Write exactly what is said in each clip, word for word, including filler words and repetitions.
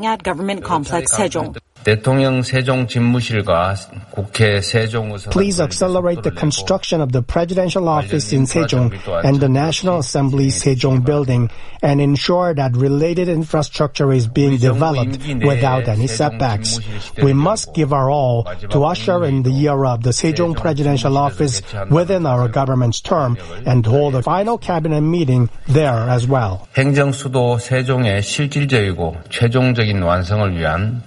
at government complex Sejong. 대통령 세종 집무실과 국회 세종 의서 Please accelerate the construction of the presidential office in Sejong and the National Assembly Sejong building and ensure that related infrastructure is being developed without any setbacks. We must give our all to usher in the era of the Sejong presidential office within our government's term and hold a final cabinet meeting there as well. 행정 수도 세종의 실질적이고 최종적인 완성을 위한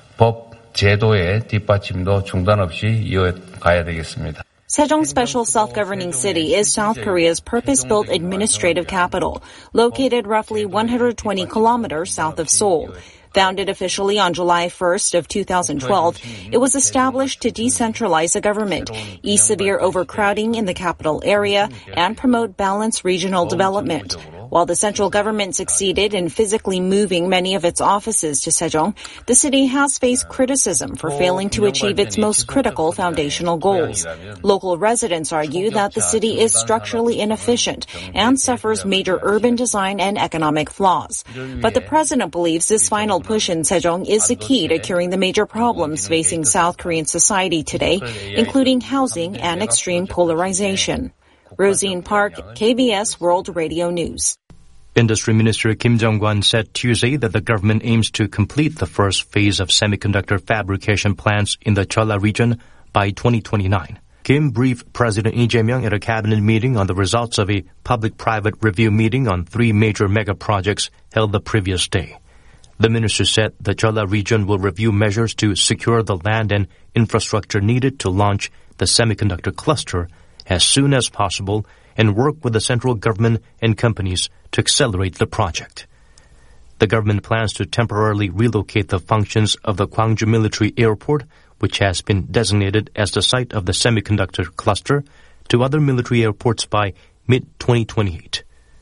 법 제도의 뒷받침도 중단 없이 이어가야 되겠습니다. Sejong Special Self-Governing City is South Korea's purpose-built administrative capital, located roughly one hundred twenty kilometers south of Seoul. Founded officially on July first of two thousand twelve, it was established to decentralize the government, ease severe overcrowding in the capital area, and promote balanced regional development. While the central government succeeded in physically moving many of its offices to Sejong, the city has faced criticism for failing to achieve its most critical foundational goals. Local residents argue that the city is structurally inefficient and suffers major urban design and economic flaws. But the president believes this final push in Sejong is the key to curing the major problems facing South Korean society today, including housing and extreme polarization. Rosine Park, K B S World Radio News. Industry Minister Kim Jong-kwon said Tuesday that the government aims to complete the first phase of semiconductor fabrication plants in the Jeolla region by twenty twenty-nine. Kim briefed President Lee Jae-myung at a cabinet meeting on the results of a public-private review meeting on three major mega projects held the previous day. The minister said the Jeolla region will review measures to secure the land and infrastructure needed to launch the semiconductor cluster as soon as possible and work with the central government and companies to accelerate the project. The government plans to temporarily relocate the functions of the Gwangju Military Airport, which has been designated as the site of the semiconductor cluster, to other military airports by mid twenty twenty-eight.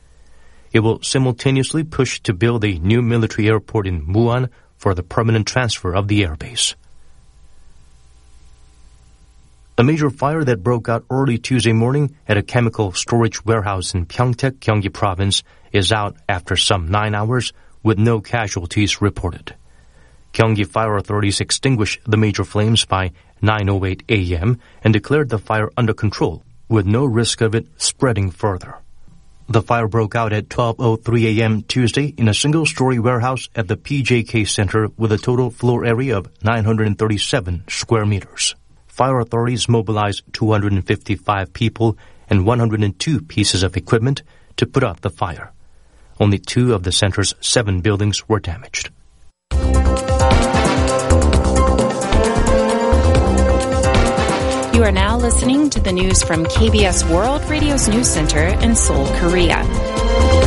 It will simultaneously push to build a new military airport in Muan for the permanent transfer of the airbase. A major fire that broke out early Tuesday morning at a chemical storage warehouse in Pyeongtaek, Gyeonggi Province is out after some nine hours with no casualties reported. Gyeonggi fire authorities extinguished the major flames by nine oh eight a.m. and declared the fire under control with no risk of it spreading further. The fire broke out at twelve oh three a.m. Tuesday in a single-story warehouse at the P J K Center with a total floor area of nine hundred thirty-seven square meters. Fire authorities mobilized two hundred fifty-five people and one hundred two pieces of equipment to put out the fire. Only two of the center's seven buildings were damaged. You are now listening to the news from K B S World Radio's News Center in Seoul, Korea.